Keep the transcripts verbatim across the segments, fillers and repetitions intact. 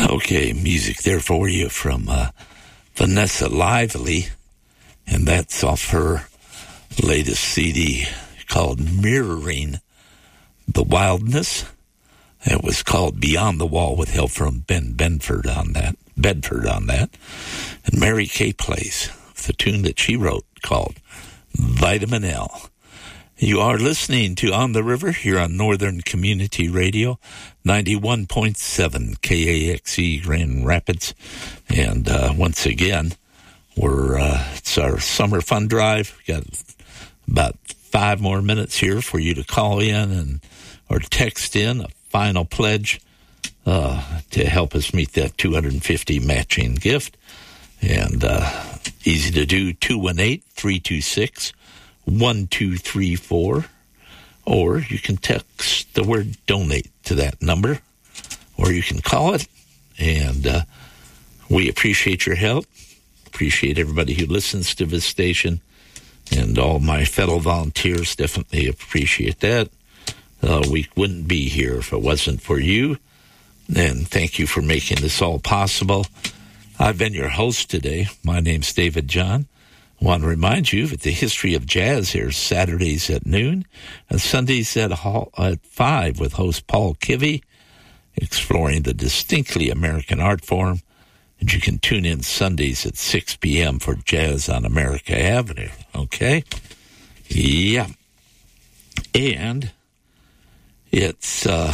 Okay, music there for you from uh, Vanessa Lively, and that's off her latest C D called Mirroring the Wildness. It was called Beyond the Wall with help from Ben Bedford on that. Bedford on that. And Mary Kay plays the tune that she wrote called Vitamin L. You are listening to On the River here on Northern Community Radio, ninety-one point seven K A X E Grand Rapids. And uh, once again, we're uh, it's our summer fun drive. We got about five more minutes here for you to call in and or text in a final pledge uh, to help us meet that two hundred fifty matching gift. And uh, easy to do, two one eight, three two six, one two three four, or you can text the word donate to that number, or you can call it. And uh, we appreciate your help, appreciate everybody who listens to this station, and all my fellow volunteers definitely appreciate that. Uh, we wouldn't be here if it wasn't for you, and thank you for making this all possible. I've been your host today. My name's David John. I want to remind you that the History of Jazz airs Saturdays at noon and Sundays at, at five with host Paul Kivy, exploring the distinctly American art form. And you can tune in Sundays at six p.m. for Jazz on America Avenue. Okay? Yeah. And it's uh,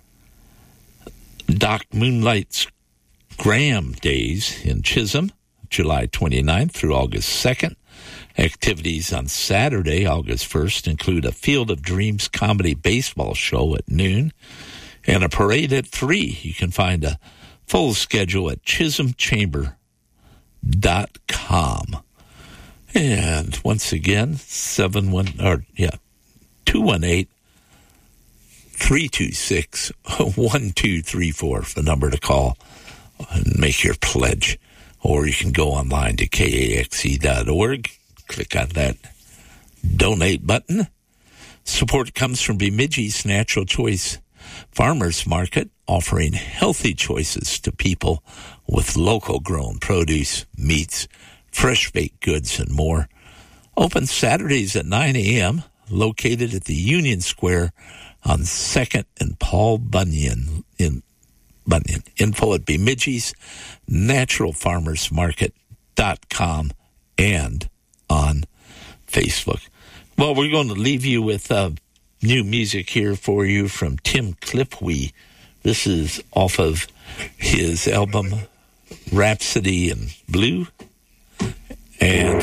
Doc Moonlight's Graham Days in Chisholm, July twenty-ninth through August second. Activities on Saturday, August first, include a Field of Dreams comedy baseball show at noon and a parade at three. You can find a full schedule at chisholm chamber dot com. And once again, seven one or yeah, two one eight, three two six, one two three four for the number to call and make your pledge. Or you can go online to K A X E dot org, click on that donate button. Support comes from Bemidji's Natural Choice Farmers Market, offering healthy choices to people with local grown produce, meats, fresh baked goods, and more. Open Saturdays at nine a.m., located at the Union Square on second and Paul Bunyan in Bunyan. Info at Bemidji's Natural Farmers Market dot com and on Facebook. Well, we're going to leave you with uh, new music here for you from Tim Clipwee. This is off of his album Rhapsody in Blue. And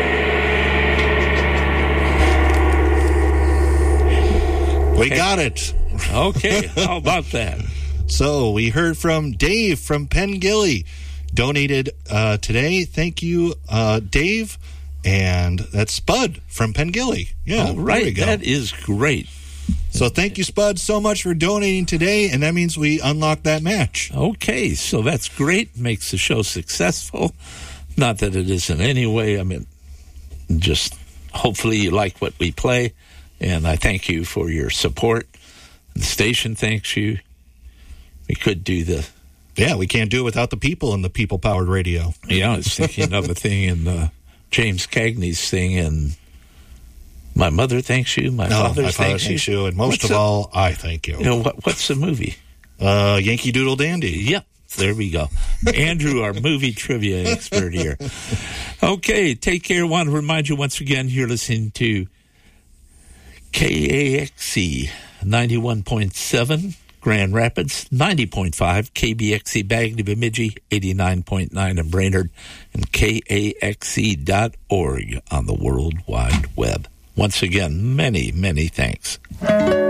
we got it. Okay, how about that? So we heard from Dave from Pengilly, donated uh, today. Thank you, uh, Dave. And that's Spud from Pengilly. Yeah, oh, right. That is great. So thank you, Spud, so much for donating today, and that means we unlock that match. Okay, so that's great. Makes the show successful. Not that it isn't anyway. I mean, just hopefully you like what we play, and I thank you for your support. The station thanks you. We could do the... Yeah, we can't do it without the people and the people-powered radio. Yeah, I was thinking of a thing in uh, James Cagney's thing, and my mother thanks you, my no, father my father thanks, thanks you. you, and most what's of a, all, I thank you. You know, what, what's the movie? Uh, Yankee Doodle Dandy. Yep, there we go. Andrew, our movie trivia expert here. Okay, take care. I want to remind you once again, you're listening to K A X E ninety-one point seven Grand Rapids, ninety point five K B X E Bagney Bemidji, eighty-nine point nine in Brainerd, and K A X E dot org on the World Wide Web. Once again, many, many thanks.